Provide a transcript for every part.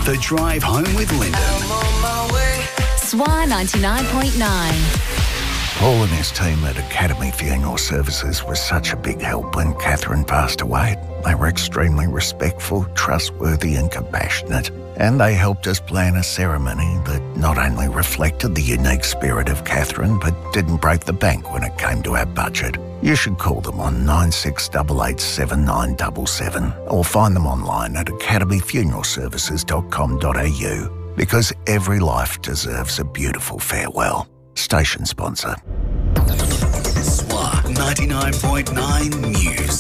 The Drive Home with Lyndon. I'm on my way. SWA 99.9. Paul and his team at Academy Funeral Services was such a big help when Catherine passed away. They were extremely respectful, trustworthy and compassionate. And they helped us plan a ceremony that not only reflected the unique spirit of Catherine, but didn't break the bank when it came to our budget. You should call them on 96887977 or find them online at academyfuneralservices.com.au, because every life deserves a beautiful farewell. Station sponsor. SWA 99.9 News.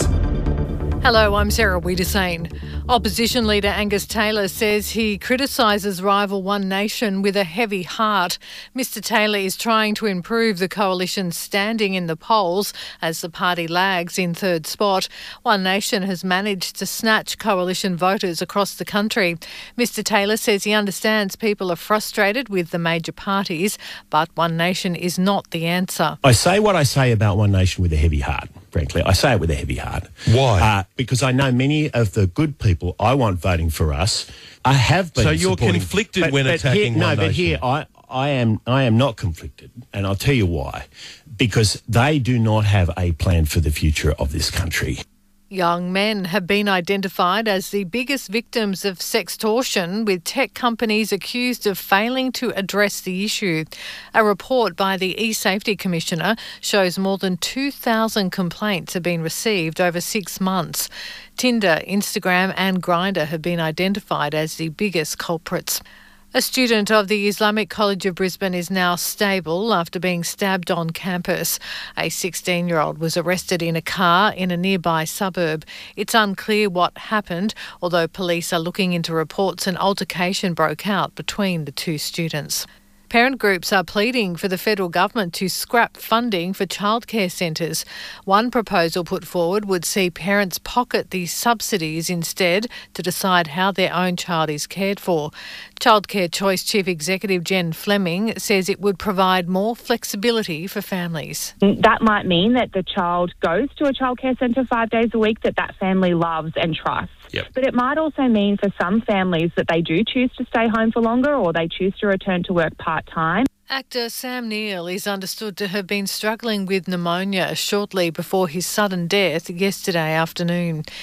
Hello, I'm Sarah Wiedersane. Opposition leader Angus Taylor says he criticises rival One Nation with a heavy heart. Mr Taylor is trying to improve the coalition's standing in the polls as the party lags in third spot. One Nation has managed to snatch coalition voters across the country. Mr Taylor says he understands people are frustrated with the major parties, but One Nation is not the answer. I say what I say about One Nation with a heavy heart, frankly. I say it with a heavy heart. Why? Because I know many of the good people I want voting for us have been. So you're supporting, conflicted when attacking One Nation? But here I am not conflicted, and I'll tell you why. Because they do not have a plan for the future of this country. Young men have been identified as the biggest victims of sextortion, with tech companies accused of failing to address the issue. A report by the eSafety Commissioner shows more than 2,000 complaints have been received over 6 months. Tinder, Instagram and Grindr have been identified as the biggest culprits. A student of the Islamic College of Brisbane is now stable after being stabbed on campus. A 16-year-old was arrested in a car in a nearby suburb. It's unclear what happened, although police are looking into reports an altercation broke out between the two students. Parent groups are pleading for the federal government to scrap funding for childcare centres. One proposal put forward would see parents pocket these subsidies instead to decide how their own child is cared for. Childcare Choice Chief Executive Jen Fleming says it would provide more flexibility for families. That might mean that the child goes to a childcare centre 5 days a week that family loves and trusts. Yep. But it might also mean for some families that they do choose to stay home for longer, or they choose to return to work part-time. Actor Sam Neill is understood to have been struggling with pneumonia shortly before his sudden death yesterday afternoon.